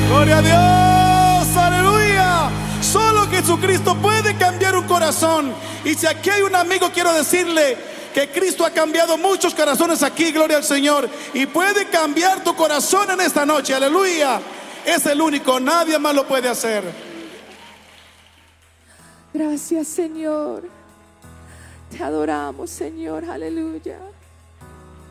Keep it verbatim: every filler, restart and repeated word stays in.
Gloria a Dios, aleluya. Solo Jesucristo puede cambiar un corazón. Y si aquí hay un amigo, quiero decirle que Cristo ha cambiado muchos corazones aquí, gloria al Señor. Y puede cambiar tu corazón en esta noche, aleluya. Es el único, nadie más lo puede hacer. Gracias, Señor. Te adoramos, Señor, aleluya.